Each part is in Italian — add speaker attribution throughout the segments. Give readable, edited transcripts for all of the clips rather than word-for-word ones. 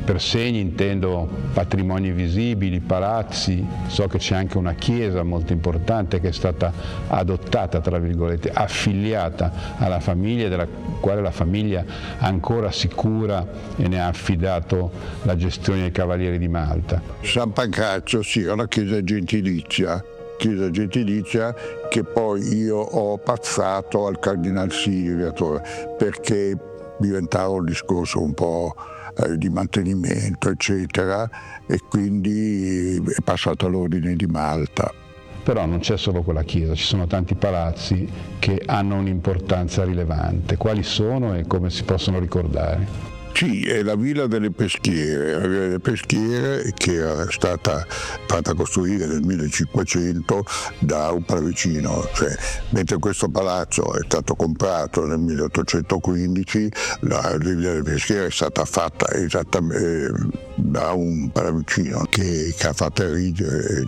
Speaker 1: Per segni intendo patrimoni visibili, palazzi, so che c'è anche una chiesa molto importante che è stata adottata, tra virgolette, affiliata alla famiglia, della quale la famiglia ancora si cura e ne ha affidato la gestione ai Cavalieri di Malta.
Speaker 2: San Pancrazio, sì, è una chiesa gentilizia che poi io ho passato al Cardinal Siriator perché diventava un discorso un po' di mantenimento, eccetera, e quindi è passato all'Ordine di Malta.
Speaker 1: Però non c'è solo quella chiesa, ci sono tanti palazzi che hanno un'importanza rilevante. Quali sono e come si possono ricordare?
Speaker 2: Sì, è la Villa delle Peschiere, che era stata fatta costruire nel 1500 da un palavicino, mentre questo palazzo è stato comprato nel 1815, la Villa delle Peschiere è stata fatta esattamente da un palavicino che ha fatto erigere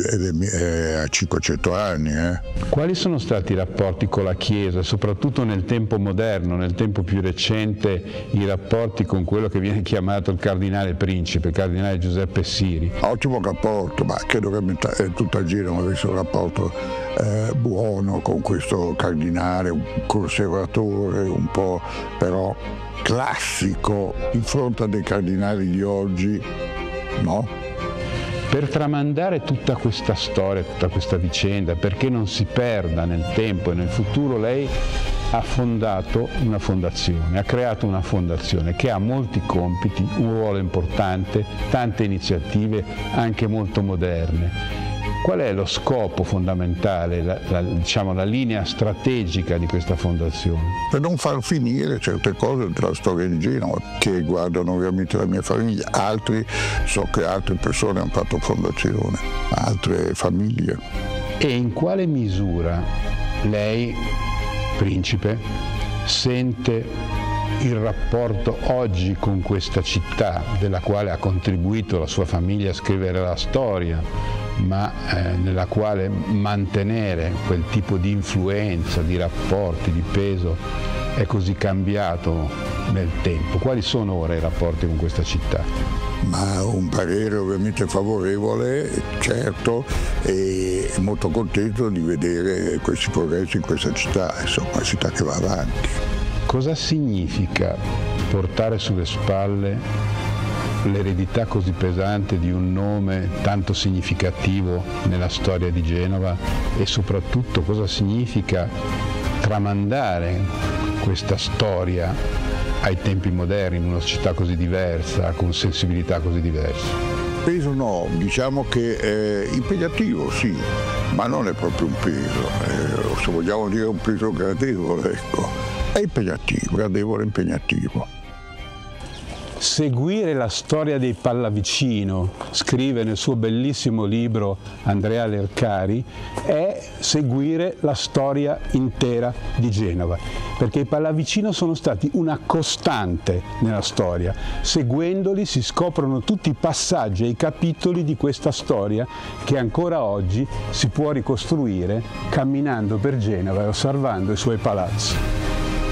Speaker 2: a 500 anni.
Speaker 1: Quali sono stati i rapporti con la Chiesa, soprattutto nel tempo moderno, nel tempo più recente, i rapporti con quello che viene chiamato il cardinale principe, il cardinale Giuseppe Siri?
Speaker 2: Ottimo rapporto, ma credo che tutta Genova avesse un rapporto buono con questo cardinale, un conservatore un po' però classico in fronte a dei cardinali di oggi, no?
Speaker 1: Per tramandare tutta questa storia, tutta questa vicenda, perché non si perda nel tempo e nel futuro, lei ha fondato una fondazione, ha creato una fondazione che ha molti compiti, un ruolo importante, tante iniziative anche molto moderne. Qual è lo scopo fondamentale, la linea strategica di questa fondazione?
Speaker 2: Per non far finire certe cose della storia di Genova che riguardano ovviamente la mia famiglia. So che altre persone hanno fatto fondazione, altre famiglie.
Speaker 1: E in quale misura lei, principe, sente il rapporto oggi con questa città della quale ha contribuito la sua famiglia a scrivere la storia, ma nella quale mantenere quel tipo di influenza, di rapporti, di peso è così cambiato nel tempo? Quali sono ora i rapporti con questa città?
Speaker 2: Ma un parere ovviamente favorevole, certo, e molto contento di vedere questi progressi in questa città, insomma, una città che va avanti.
Speaker 1: Cosa significa portare sulle spalle l'eredità così pesante di un nome tanto significativo nella storia di Genova e soprattutto cosa significa tramandare questa storia ai tempi moderni in una società così diversa, con sensibilità così diverse?
Speaker 2: Peso no, diciamo che è impegnativo, sì, ma non è proprio un peso, se vogliamo dire un peso gradevole, ecco. È impegnativo, gradevole e impegnativo.
Speaker 1: Seguire la storia dei Pallavicino, scrive nel suo bellissimo libro Andrea Lercari, è seguire la storia intera di Genova, perché i Pallavicino sono stati una costante nella storia. Seguendoli si scoprono tutti i passaggi e i capitoli di questa storia che ancora oggi si può ricostruire camminando per Genova e osservando i suoi palazzi.